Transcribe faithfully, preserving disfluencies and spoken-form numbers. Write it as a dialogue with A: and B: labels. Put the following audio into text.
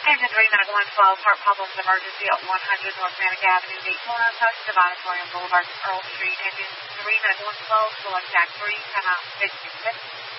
A: Engine three, Medical one twelve, heart problems, emergency at one hundred North Manic Avenue, Daytona, touch Devonitorium Boulevard, Earl Street. Engine three, Medical one twelve, select Jack three, come out fifty-six.